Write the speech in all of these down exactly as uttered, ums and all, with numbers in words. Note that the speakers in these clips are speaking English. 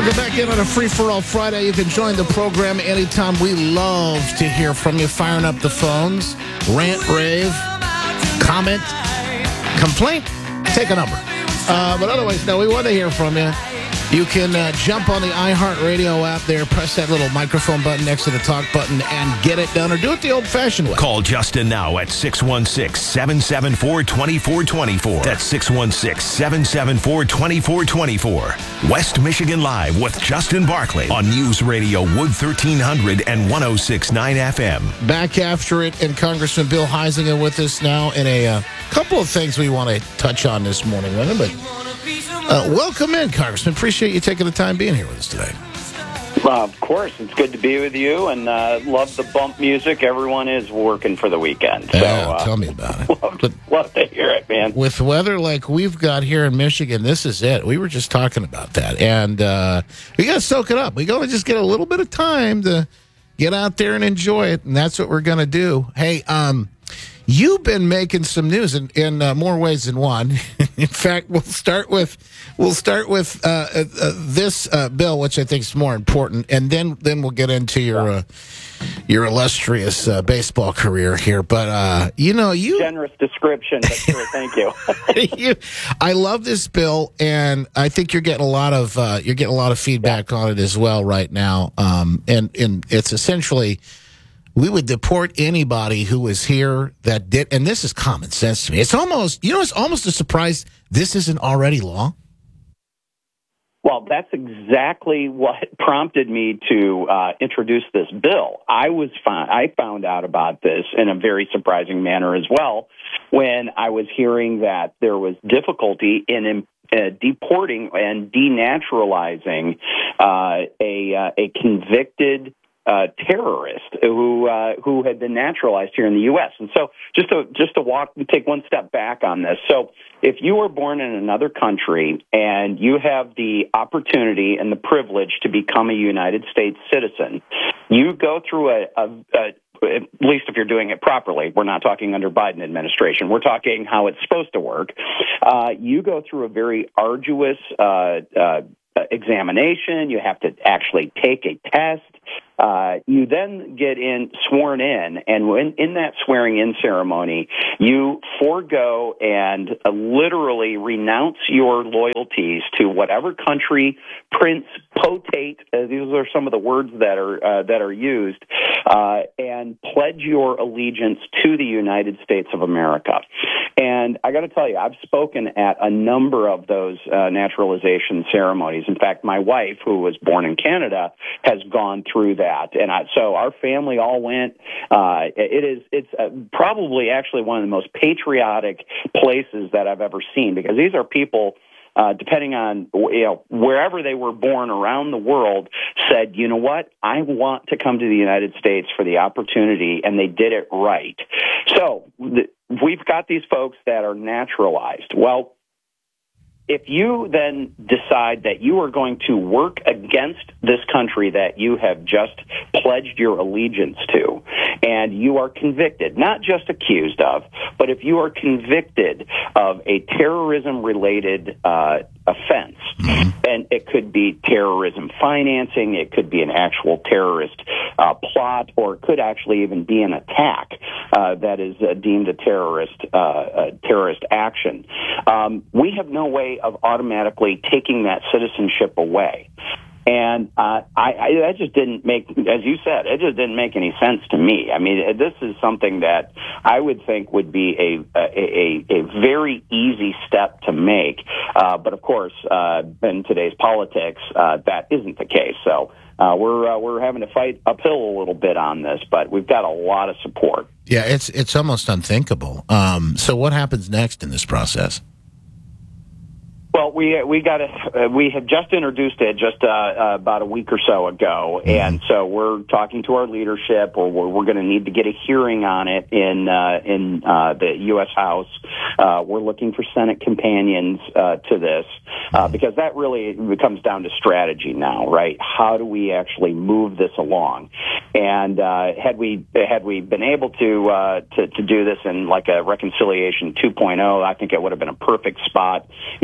Welcome back in on a free-for-all Friday. You can join the program anytime. We love to hear from you. Firing up the phones. Rant, rave, comment, complaint. Take a number. Uh, but otherwise, no, we want to hear from you. You can uh, jump on the iHeartRadio app there, press that little microphone button next to the talk button, and get it done, or do it the old-fashioned way. Call Justin now at six one six, seven seven four, two four two four. That's six one six, seven seven four, two four two four. West Michigan Live with Justin Barclay on News Radio Wood thirteen hundred and one oh six point nine F M. Back after it, and Congressman Bill Huizenga with us now, and a uh, couple of things we want to touch on this morning with him, but... Uh, welcome in, Congressman. Appreciate you taking the time being here with us today. Uh, of course. It's good to be with you, and uh, love the bump music. Everyone is working for the weekend. So, yeah, uh, tell me about it. Love, but love to hear it, man. With weather like we've got here in Michigan, this is it. We were just talking about that, and uh, we got to soak it up. We got to just get a little bit of time to get out there and enjoy it, and that's what we're going to do. Hey, um... you've been making some news in, in uh, more ways than one. In fact, we'll start with we'll start with uh, uh, this uh, bill, which I think is more important, and then then we'll get into your uh, your illustrious uh, baseball career here. But uh, you know, you generous description, but sure, thank you. you. I love this bill, and I think you're getting a lot of uh, you're getting a lot of feedback yeah. on it as well right now. Um, and and it's essentially. We would deport anybody who was here that did, and this is common sense to me. It's almost, you know, it's almost a surprise this isn't already law. Well, that's exactly what prompted me to uh, introduce this bill. I was fi- I found out about this in a very surprising manner as well when I was hearing that there was difficulty in uh, deporting and denaturalizing uh, a uh, a convicted Uh, terrorist who uh, who had been naturalized here in the U S And so, just to just to walk, take one step back on this. So, if you were born in another country and you have the opportunity and the privilege to become a United States citizen, you go through a, a, a at least if you're doing it properly. We're not talking under Biden administration. We're talking how it's supposed to work. Uh, you go through a very arduous uh, uh, examination. You have to actually take a test. Uh, you then get in sworn in, and when, in that swearing-in ceremony, you forego and uh, literally renounce your loyalties to whatever country, prince, potentate. Uh, these are some of the words that are uh, that are used, uh, and pledge your allegiance to the United States of America. And I got to tell you, I've spoken at a number of those uh, naturalization ceremonies. In fact, my wife, who was born in Canada, has gone through that. And I, so our family all went. Uh, it is it's uh, probably actually one of the most patriotic places that I've ever seen, because these are people, uh, depending on, you know, wherever they were born around the world, said, you know what, I want to come to the United States for the opportunity, and they did it right. So the, we've got these folks that are naturalized. Well, if you then decide that you are going to work against this country that you have just pledged your allegiance to, and you are convicted, not just accused of, but if you are convicted of a terrorism-related uh, offense, mm-hmm. and it could be terrorism financing, it could be an actual terrorist uh, plot, or it could actually even be an attack uh, that is uh, deemed a terrorist uh, a terrorist action. Um, we have no way of automatically taking that citizenship away. And uh, I, I, that just didn't make, as you said, it just didn't make any sense to me. I mean, this is something that I would think would be a a, a very easy step to make. Uh, but of course, uh, in today's politics, uh, that isn't the case. So uh, we're uh, we're having to fight uphill a little bit on this, but we've got a lot of support. Yeah, it's it's almost unthinkable. Um, so what happens next in this process? Well, we we got a, uh, we had just introduced it just uh, uh, about a week or so ago, mm-hmm. and so we're talking to our leadership, or we're, we're going to need to get a hearing on it in uh, in uh, the U S House. Uh, we're looking for Senate companions uh, to this uh, because that really comes down to strategy now, right? How do we actually move this along? And uh, had we had we been able to, uh, to to do this in like a reconciliation two point oh, I think it would have been a perfect spot. You know, that's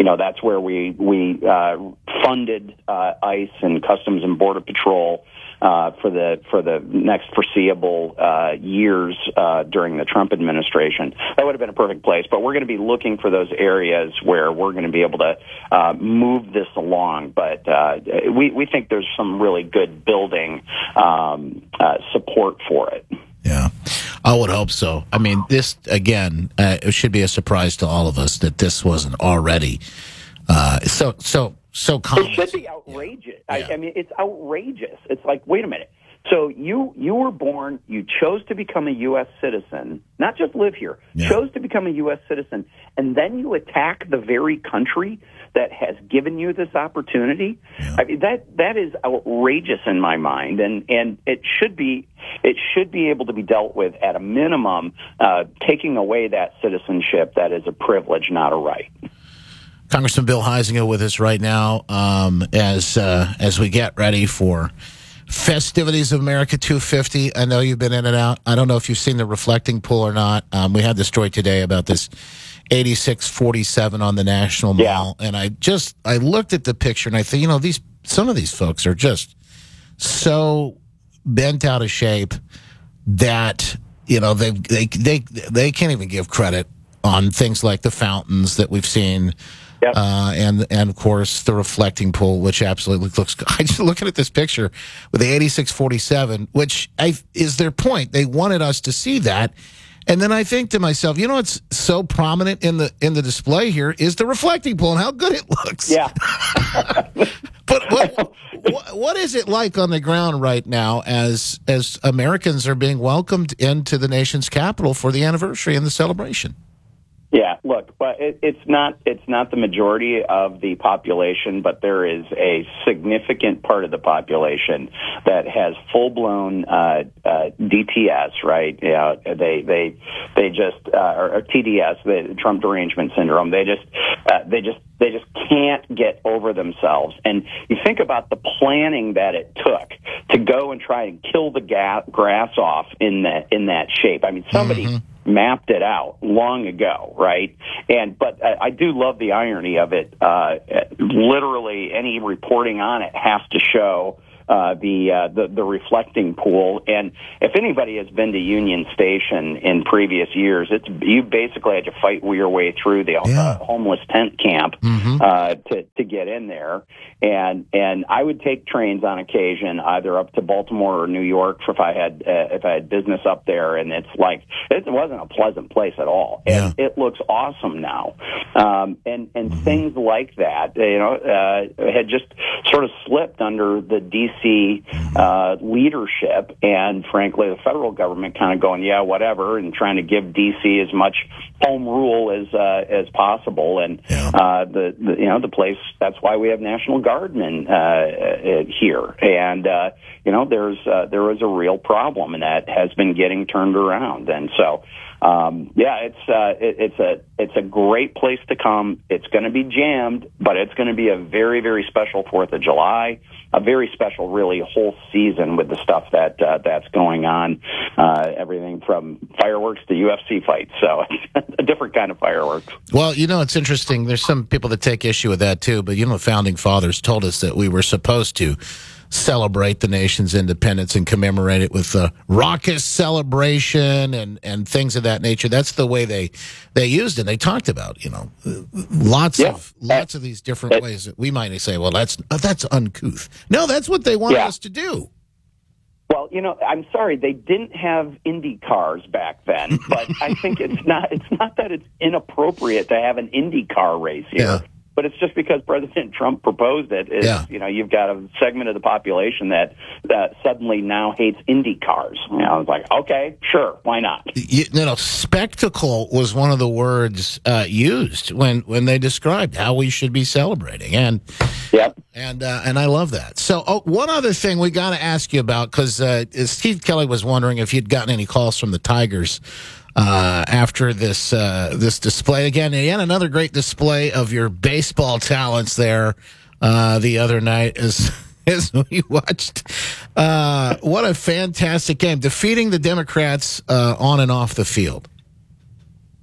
where we we uh, funded uh, ICE and Customs and Border Patrol uh, for the for the next foreseeable uh, years uh, during the Trump administration. That would have been a perfect place. But we're going to be looking for those areas where we're going to be able to uh, move this along. But uh, we we think there's some really good building um, uh, support for it. Yeah, I would hope so. I mean, this, again, uh, it should be a surprise to all of us that this wasn't already uh, so, so, so common. It should be outrageous. Yeah. I, I mean, it's outrageous. It's like, wait a minute. So you, you were born, you chose to become a U S citizen, not just live here, Yeah. chose to become a U S citizen, and then you attack the very country that has given you this opportunity. Yeah. I mean, that that is outrageous in my mind, and, and it should be it should be able to be dealt with at a minimum, uh, taking away that citizenship that is a privilege, not a right. Congressman Bill Huizenga with us right now um, as uh, as we get ready for festivities of America two fifty. I know you've been in and out. I don't know if you've seen the reflecting pool or not. Um, we had the story today about this eighty-six forty-seven on the National Mall, Yeah. and I just I looked at the picture and I think, you know, these some of these folks are just so bent out of shape that, you know, they they they they can't even give credit on things like the fountains that we've seen. Yep. Uh, and and of course the reflecting pool, which absolutely looks. I just looking at this picture with the eighty-six forty-seven, which I, is their point. They wanted us to see that, and then I think to myself, you know, what's so prominent in the in the display here is the reflecting pool and how good it looks. Yeah. But what, what what is it like on the ground right now as as Americans are being welcomed into the nation's capital for the anniversary and the celebration? Yeah, look, but it, it's not it's not the majority of the population, but there is a significant part of the population that has full blown uh, uh, D T S, right? Yeah, they they they just uh, or, or T D S, the Trump derangement syndrome. They just uh, they just they just can't get over themselves. And you think about the planning that it took to go and try and kill the ga- grass off in that in that shape. I mean, somebody. Mm-hmm. mapped it out long ago, right? And but I, I do love the irony of it. Uh, literally, any reporting on it has to show uh, the, uh, the the reflecting pool. And if anybody has been to Union Station in previous years, it's you basically had to fight your way through the yeah. uh, homeless tent camp mm-hmm. uh, to to get in there. And and I would take trains on occasion, either up to Baltimore or New York, if I had uh, if I had business up there. And it's like it wasn't a pleasant place at all. And yeah. it looks awesome now. Um, and and mm-hmm. things like that, you know, uh, had just sort of slipped under the D C uh, leadership, and frankly, the federal government kind of going, yeah, whatever, and trying to give D C as much home rule as uh, as possible. And yeah. uh, the, the you know the place. That's why we have National Guardmen uh, here. And uh, you know, there's uh, there is a real problem, and that has been getting turned around. And so. Um, yeah, it's uh, it, it's a it's a great place to come. It's going to be jammed, but it's going to be a very very special Fourth of July, a very special really whole season with the stuff that uh, that's going on. Uh, everything from fireworks to U F C fights, so a different kind of fireworks. Well, you know, it's interesting. There's some people that take issue with that too, but you know, the founding fathers told us that we were supposed to celebrate the nation's independence and commemorate it with a raucous celebration and, and things of that nature. That's the way they they used it. They talked about, you know, lots yeah. of lots of these different it, ways that we might say, well, that's that's uncouth. No, that's what they wanted yeah. us to do. Well, you know, I'm sorry, they didn't have Indy cars back then, but I think it's not it's not that it's inappropriate to have an Indy car race here. Yeah. But it's just because President Trump proposed it. Is, yeah. You know, you've got a segment of the population that that suddenly now hates Indy cars. You know, I was like, okay, sure, why not? You, you know, spectacle was one of the words uh, used when, when they described how we should be celebrating, and yep. and uh, and I love that. So, oh, one other thing we got to ask you about, because uh, Steve Kelly was wondering if you'd gotten any calls from the Tigers. Uh, after this uh, this display again, again another great display of your baseball talents there uh, the other night as as we watched. Uh, what a fantastic game, defeating the Democrats uh, on and off the field.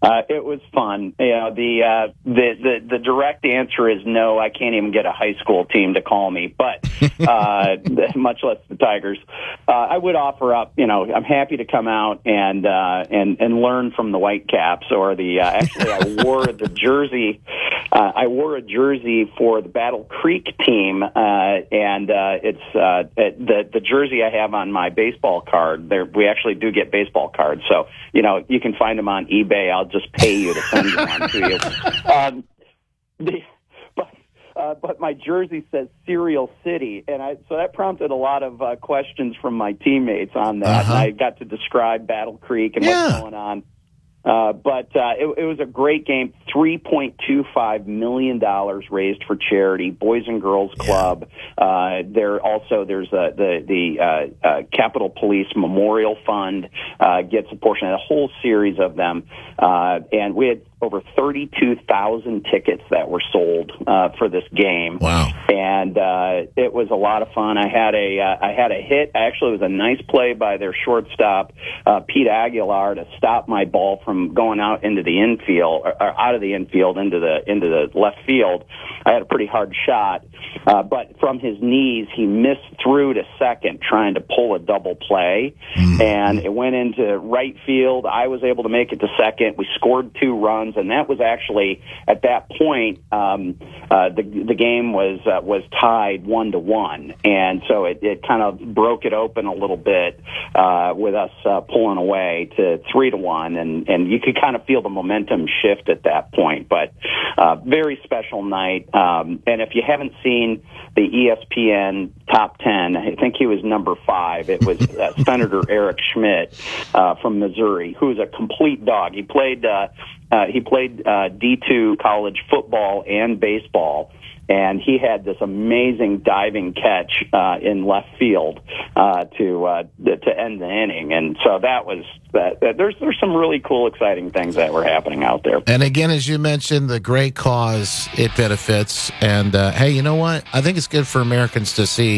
Uh, it was fun. You know, the, uh, the the the direct answer is no. I can't even get a high school team to call me, but uh, much less the Tigers. Uh, I would offer up. You know, I'm happy to come out and uh, and and learn from the Whitecaps or the. Uh, actually, I wore the jersey. Uh, I wore a jersey for the Battle Creek team, uh, and uh, it's uh, the the jersey I have on my baseball card. There, we actually do get baseball cards, so you know you can find them on eBay. I'll just pay you to send one to you. Um, the, but, uh, but my jersey says Cereal City, and I, so that prompted a lot of uh, questions from my teammates on that. Uh-huh. And I got to describe Battle Creek and yeah. what's going on. Uh, but uh, it, it was a great game. three point two five million dollars raised for charity, Boys and Girls Club. Yeah. Uh, there also there's a, the the uh, uh, Capitol Police Memorial Fund uh, gets a portion of a whole series of them, uh, and we had over thirty-two thousand tickets that were sold uh, for this game. Wow! And uh, it was a lot of fun. I had a uh, I had a hit. Actually, it was a nice play by their shortstop, uh, Pete Aguilar, to stop my ball from going out into the infield, or, or out of the infield into the into the left field. I had a pretty hard shot, uh, but from his knees, he missed through to second, trying to pull a double play, mm-hmm. and it went into right field. I was able to make it to second. We scored two runs, and that was actually at that point um, uh, the the game was uh, was tied one to one, and so it, it kind of broke it open a little bit uh, with us uh, pulling away to three to one, and and you could kind of feel the momentum shift at that point. But uh, very special night. Um, and if you haven't seen the E S P N top ten, I think he was number five. It was uh, Senator Eric Schmidt uh, from Missouri, who's a complete dog. He played uh, uh, he played uh, D two college football and baseball. And he had this amazing diving catch uh, in left field uh, to uh, to end the inning, and so that was that. that there's there's some really cool, exciting things that were happening out there. And again, as you mentioned, the great cause it benefits. And uh, hey, you know what? I think it's good for Americans to see,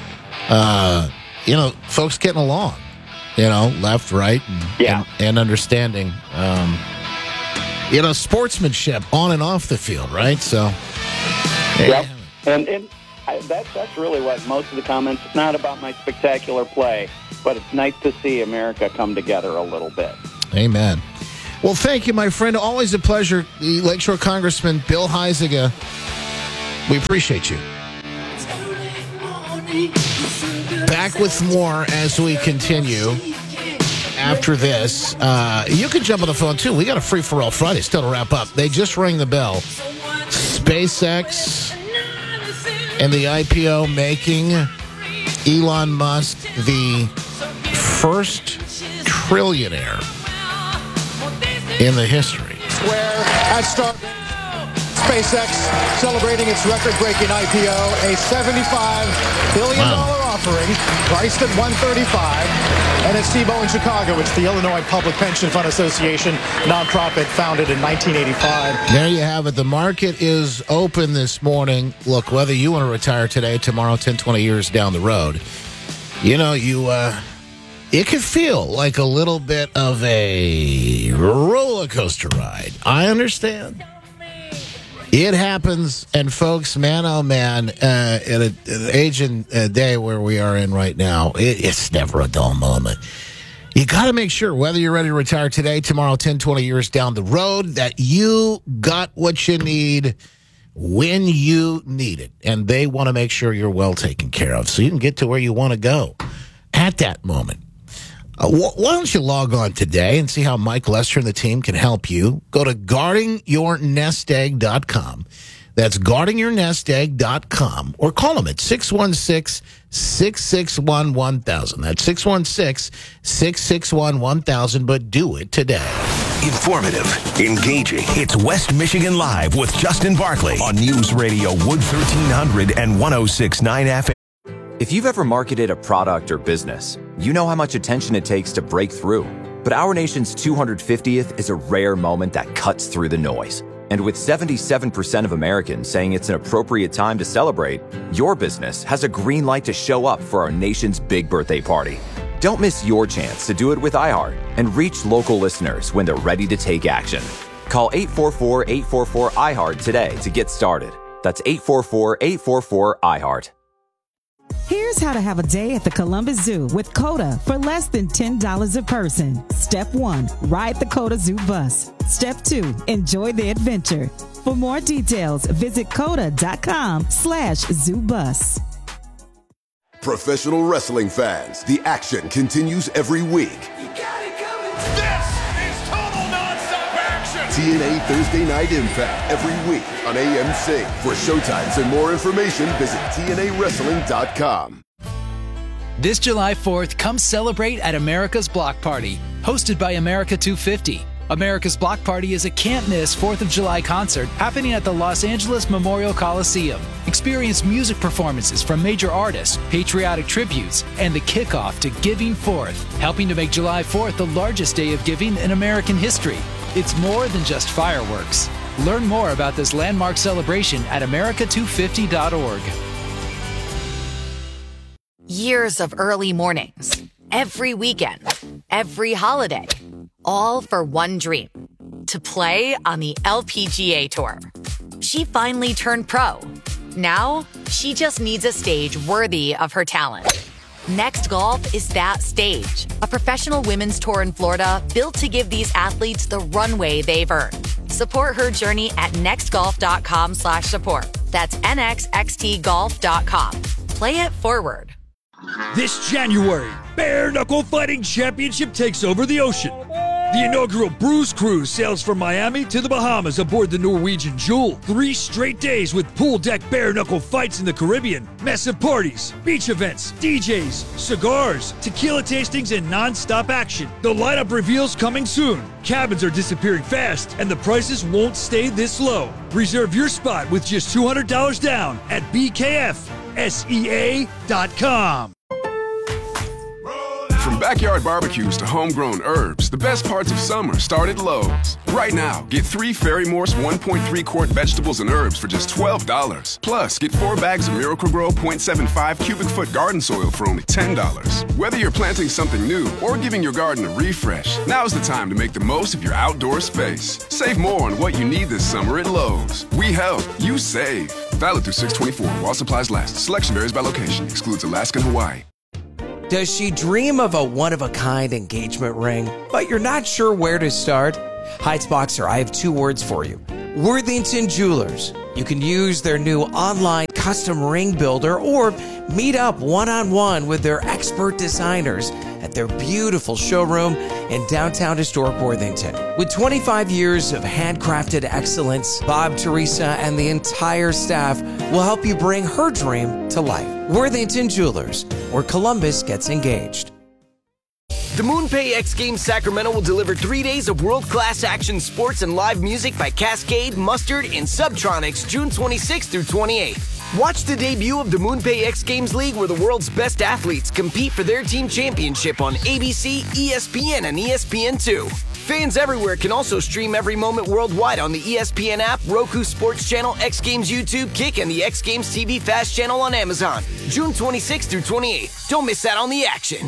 uh, you know, folks getting along. You know, left, right, and, yeah. and, and understanding. Um, you know, sportsmanship on and off the field, right? So. Yep, and, and I, that, that's really what most of the comments, it's not about my spectacular play, but it's nice to see America come together a little bit. Amen. Well, thank you, my friend. Always a pleasure. The Lakeshore Congressman Bill Huizenga, we appreciate you. Back with more as we continue after this. Uh, you can jump on the phone, too. We got a free-for-all Friday still to wrap up. They just rang the bell. SpaceX and the I P O making Elon Musk the first trillionaire in the history. Where at Starbucks, SpaceX celebrating its record-breaking I P O, a seventy-five billion dollars wow. offering, priced at one thirty-five, and at SIBO in Chicago, it's the Illinois Public Pension Fund Association, nonprofit founded in nineteen eighty-five. There you have it. The market is open this morning. Look, whether you want to retire today, tomorrow, ten, twenty years down the road, you know, you uh, it could feel like a little bit of a roller coaster ride. I understand. It happens, and folks, man, oh man, uh, at, a, at an age and a day where we are in right now, it, it's never a dull moment. You got to make sure, whether you're ready to retire today, tomorrow, ten, twenty years down the road, that you got what you need when you need it. And they want to make sure you're well taken care of so you can get to where you want to go at that moment. Uh, wh- why don't you log on today and see how Mike Lester and the team can help you? Go to guarding your nest egg dot com. That's guarding your nest egg dot com. Or call them at six one six, six six one, one thousand. That's six one six, six six one, one thousand. But do it today. Informative, engaging. It's West Michigan Live with Justin Barkley on News Radio Wood thirteen hundred and one oh six point nine F M. If you've ever marketed a product or business, you know how much attention it takes to break through. But our nation's two hundred fiftieth is a rare moment that cuts through the noise. And with seventy-seven percent of Americans saying it's an appropriate time to celebrate, your business has a green light to show up for our nation's big birthday party. Don't miss your chance to do it with iHeart and reach local listeners when they're ready to take action. Call eight four four, eight four four, I HEART today to get started. That's eight four four, eight four four, I HEART. Here's how to have a day at the Columbus Zoo with COTA for less than ten dollars a person. Step one, ride the COTA Zoo bus. Step two, enjoy the adventure. For more details, visit COTA.com slash zoo bus. Professional wrestling fans, the action continues every week. You got it coming. This is total nonstop action. T N A Thursday Night Impact every week on A M C. For showtimes and more information, visit T N A wrestling dot com. This July fourth, come celebrate at America's Block Party, hosted by America two fifty. America's Block Party is a can't-miss fourth of July concert happening at the Los Angeles Memorial Coliseum. Experience music performances from major artists, patriotic tributes, and the kickoff to Giving Fourth, helping to make July fourth the largest day of giving in American history. It's more than just fireworks. Learn more about this landmark celebration at America two fifty dot org. Years of early mornings, every weekend, every holiday, all for one dream, to play on the L P G A Tour. She finally turned pro. Now, she just needs a stage worthy of her talent. Next Golf is that stage, a professional women's tour in Florida built to give these athletes the runway they've earned. Support her journey at nextgolf.com slash support. That's N X X T golf dot com. Play it forward. This January, Bare Knuckle Fighting Championship takes over the ocean. The inaugural Bruise Cruise sails from Miami to the Bahamas aboard the Norwegian Jewel. Three straight days with pool deck bare knuckle fights in the Caribbean, massive parties, beach events, D Js, cigars, tequila tastings, and non-stop action. The lineup reveals coming soon. Cabins are disappearing fast, and the prices won't stay this low. Reserve your spot with just two hundred dollars down at B K F S E A dot com. From backyard barbecues to homegrown herbs, the best parts of summer start at Lowe's. Right now, get three Fairy Morse one point three quart vegetables and herbs for just twelve dollars. Plus, get four bags of Miracle-Gro point seven five cubic foot garden soil for only ten dollars. Whether you're planting something new or giving your garden a refresh, now's the time to make the most of your outdoor space. Save more on what you need this summer at Lowe's. We help, you save. Valid through six twenty-four while supplies last. Selection varies by location. Excludes Alaska and Hawaii. Does she dream of a one-of-a-kind engagement ring, but you're not sure where to start? Heights Boxer, I have two words for you. Worthington Jewelers. You can use their new online custom ring builder or meet up one-on-one with their expert designers at their beautiful showroom in downtown historic Worthington. With twenty-five years of handcrafted excellence, Bob, Teresa, and the entire staff will help you bring her dream to life. Worthington Jewelers, where Columbus gets engaged. The MoonPay X Games Sacramento will deliver three days of world-class action sports and live music by Cascade, Mustard, and Subtronics June twenty-sixth through twenty-eighth. Watch the debut of the MoonPay X Games League, where the world's best athletes compete for their team championship on A B C, E S P N, and E S P N two. Fans everywhere can also stream every moment worldwide on the E S P N app, Roku Sports Channel, X Games YouTube, Kick, and the X Games T V Fast channel on Amazon. June twenty-sixth through twenty-eighth. Don't miss out on the action.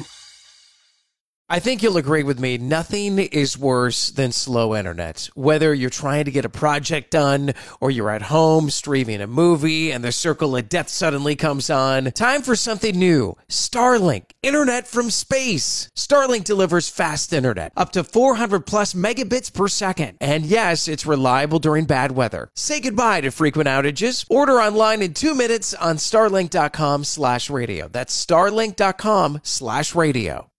I think you'll agree with me, nothing is worse than slow internet. Whether you're trying to get a project done or you're at home streaming a movie and the circle of death suddenly comes on, time for something new. Starlink, internet from space. Starlink delivers fast internet, up to four hundred plus megabits per second. And yes, it's reliable during bad weather. Say goodbye to frequent outages. Order online in two minutes on starlink.com slash radio. That's starlink.com slash radio.